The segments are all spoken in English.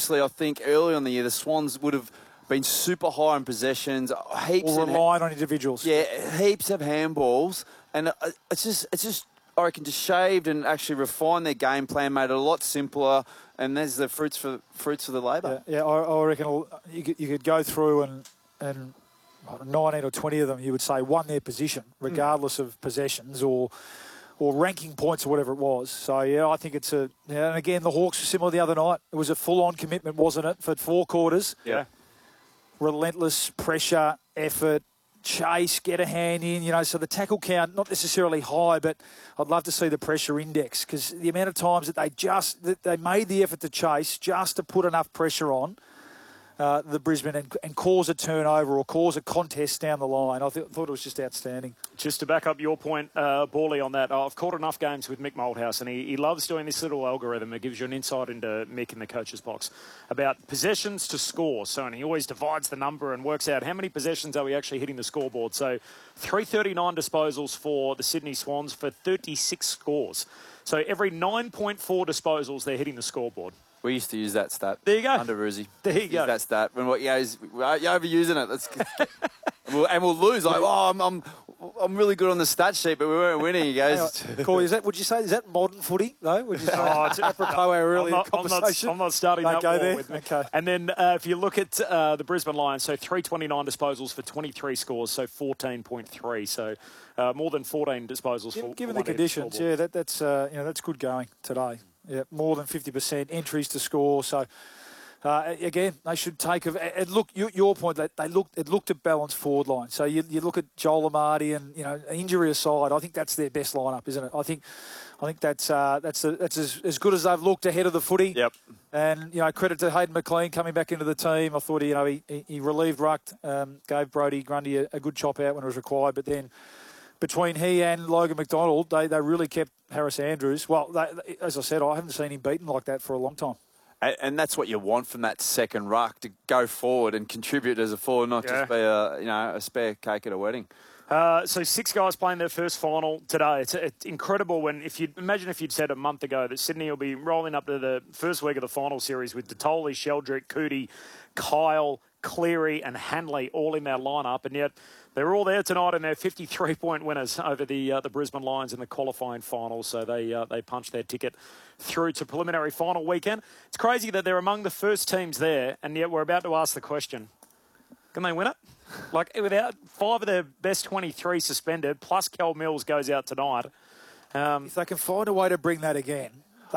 actually, I think early on the year, the Swans would have been super high on possessions, heaps or relying on individuals. Yeah, heaps of handballs, and it's just I reckon just shaved and actually refined their game plan, made it a lot simpler, and there's the fruits for the labour. Yeah, I reckon you could go through and 19 or 20 of them, you would say, won their position, regardless of possessions or ranking points or whatever it was. So, yeah, I think it's and again, the Hawks were similar the other night. It was a full-on commitment, wasn't it, for 4 quarters? Yeah. Relentless pressure, effort, chase, get a hand in, so the tackle count, not necessarily high, but I'd love to see the pressure index, because the amount of times that they made the effort to chase just to put enough pressure on the Brisbane and cause a turnover or cause a contest down the line. I thought it was just outstanding. Just to back up your point, Bawley, on that, I've caught enough games with Mick Malthouse, and he loves doing this little algorithm that gives you an insight into Mick in the coach's box about possessions to score. So, and he always divides the number and works out how many possessions are we actually hitting the scoreboard. So 339 disposals for the Sydney Swans for 36 scores. So every 9.4 disposals, they're hitting the scoreboard. We used to use that stat. There you go. Under Ruzi. There you go. That stat. When you're overusing it. We'll lose. Like, I'm really good on the stat sheet, but we weren't winning. He goes. Corey, would you say is that modern footy though? Would you say? It's apropos our earlier conversation. I'm not starting that war there. with me. Okay. And then if you look at the Brisbane Lions, so 329 disposals for 23 scores, so 14.3. So more than 14 disposals for given the conditions. Yeah, that's good going today. Yeah, more than 50% entries to score. So again, they should take and look. Your point that it looked a balanced forward line. So you look at Joel Amartey and injury aside, I think that's their best lineup, isn't it? I think that's as good as they've looked ahead of the footy. Yep. And credit to Hayden McLean coming back into the team. I thought he relieved Ruck, gave Brodie Grundy a good chop out when it was required, but then. Between he and Logan McDonald, they really kept Harris Andrews. Well, as I said, I haven't seen him beaten like that for a long time. And that's what you want from that second ruck, to go forward and contribute as a forward, not just be a spare cake at a wedding. So 6 guys playing their first final today. It's incredible if you'd said a month ago that Sydney will be rolling up to the first week of the final series with Detoli, Sheldrick, Cootie, Kyle, Cleary and Hanley all in their lineup, and yet they're all there tonight and they're 53-point winners over the Brisbane Lions in the qualifying final. So they punched their ticket through to preliminary final weekend. It's crazy that they're among the first teams there, and yet we're about to ask the question, can they win it? Like, without 5 of their best 23 suspended, plus Kel Mills goes out tonight. If they can find a way to bring that again, they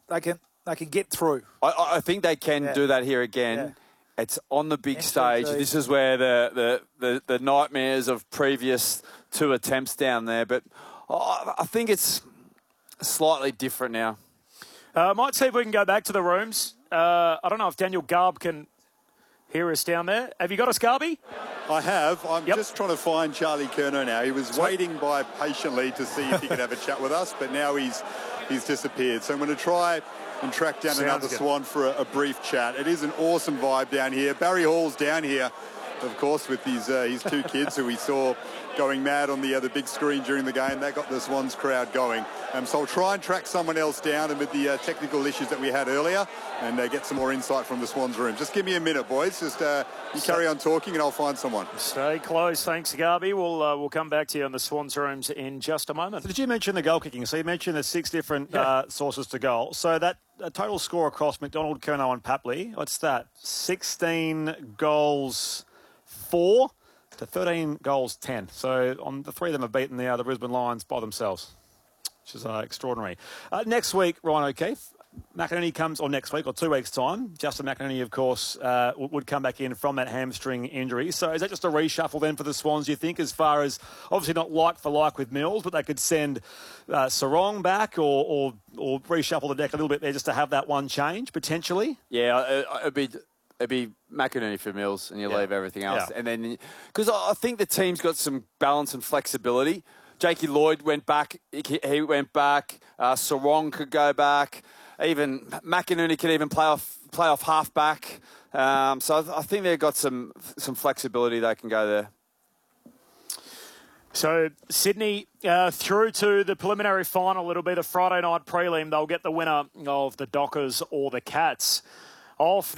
can get through. I think they can do that here again. Yeah. It's on the big stage. This is where the nightmares of previous 2 attempts down there. But I think it's slightly different now. Might see if we can go back to the rooms. I don't know if Daniel Garb can hear us down there. Have you got us, Garby? I have. I'm just trying to find Charlie Curnow now. He was waiting patiently to see if he could have a chat with us, but now he's disappeared. So I'm going to try and track down another Swan for a brief chat. It is an awesome vibe down here. Barry Hall's down here, of course, with his 2 kids who we saw going mad on the big screen during the game. That got the Swans crowd going. So I'll try and track someone else down amid the technical issues that we had earlier and get some more insight from the Swans room. Just give me a minute, boys. Just you carry on talking and I'll find someone. Stay close. Thanks, Garby. We'll come back to you on the Swans rooms in just a moment. So did you mention the goal kicking? So you mentioned the 6 different sources to goal. So that total score across McDonald, Curnow and Papley, what's that? 16 goals 4 to 13 goals 10. So on the 3 of them have beaten the Brisbane Lions by themselves, which is extraordinary. Next week, Ryan O'Keefe, McInerney comes, or next week or 2 weeks' time. Justin McInerney, of course, would come back in from that hamstring injury. So is that just a reshuffle then for the Swans, do you think, as far as, obviously not like for like with Mills, but they could send Sarong back or reshuffle the deck a little bit there just to have that one change, potentially? Yeah, it'd be McInerney for Mills, and you leave everything else. And then, because I think the team's got some balance and flexibility. Jakey Lloyd went back. He went back. Sarong could go back. Even McInerney could even play off half back. So I think they've got some flexibility. They can go there. So Sydney through to the preliminary final. It'll be the Friday night prelim. They'll get the winner of the Dockers or the Cats. Off